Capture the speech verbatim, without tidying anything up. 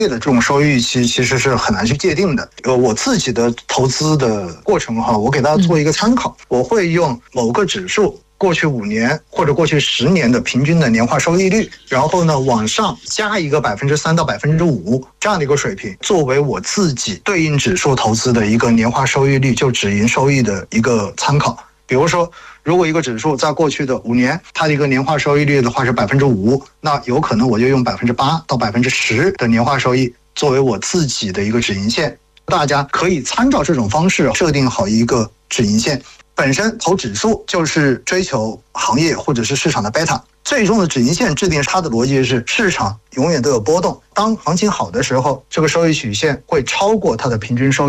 的这种收益预期其实是很难去界定的。呃，我自己的投资的过程哈，我给大家做一个参考，我会用某个指数过去五年或者过去十年的平均的年化收益率，然后呢往上加一个百分之三到百分之五这样的一个水平，作为我自己对应指数投资的一个年化收益率就止盈收益的一个参考。比如说，如果一个指数在过去的五年，它的一个年化收益率的话是百分之五，那有可能我就用百分之八到百分之十的年化收益作为我自己的一个止盈线。大家可以参照这种方式设定好一个止盈线。本身投指数就是追求行业或者是市场的贝塔，最终的止盈线制定它的逻辑是市场永远都有波动，当行情好的时候，这个收益曲线会超过它的平均收益。